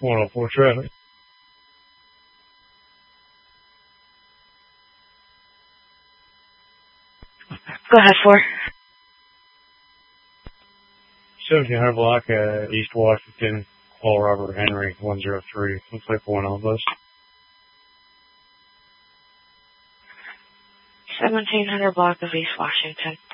104 traffic. Go ahead, 4. 1700 block, East Washington, Paul Robert Henry, 103. Looks like one on the bus. 1700 block of East Washington.